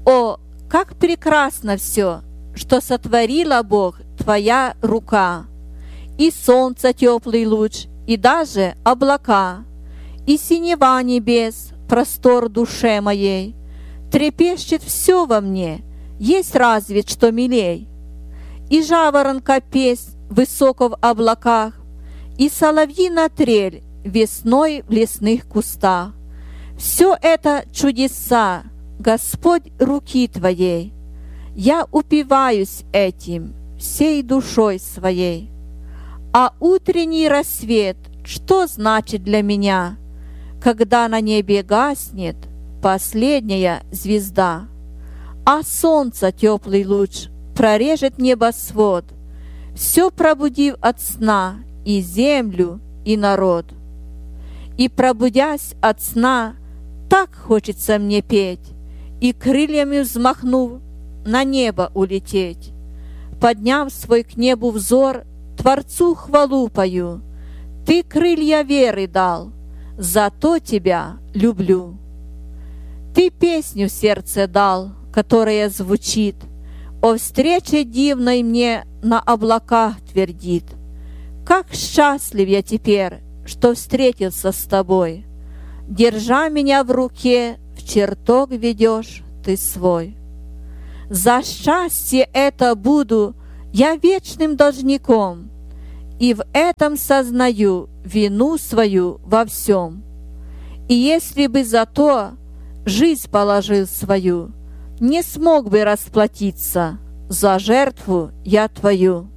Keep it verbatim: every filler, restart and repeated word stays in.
О, как прекрасно все, что сотворила Бог, Твоя рука, и солнце теплый луч, и даже облака, и синева небес, простор душе моей. Трепещет все во мне, есть разве что милей. И жаворонка песнь высоко в облаках, и соловьина трель весной в лесных кустах. Все это чудеса, Господь, руки Твоей. Я упиваюсь этим всей душой своей. А утренний рассвет, что значит для меня, когда на небе гаснет последняя звезда, а солнце теплый луч прорежет небосвод, все пробудив от сна и землю, и народ. И пробудясь от сна, так хочется мне петь, и крыльями взмахнув, на небо улететь. Подняв свой к небу взор, Творцу хвалу пою. Ты крылья веры дал, зато Тебя люблю. Ты песню в сердце дал, которая звучит, о встрече дивной мне на облаках твердит. Как счастлив я теперь, что встретился с Тобой. Держа меня в руке, в чертог ведешь Ты свой. За счастье это буду я вечным должником, и в этом сознаю вину свою во всем. И если бы за то жизнь положил свою, не смог бы расплатиться за жертву я Твою.